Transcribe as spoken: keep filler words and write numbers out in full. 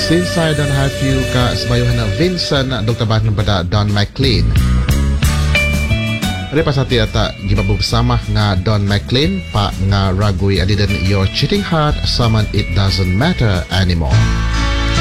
Since I don't have you ka sabayuhan na Vincent Doktor Bat pada Don McLean. Ada pasati ata gibabubsama nga Don McLean pa nga ragoy adiden your cheating heart summon it doesn't matter anymore.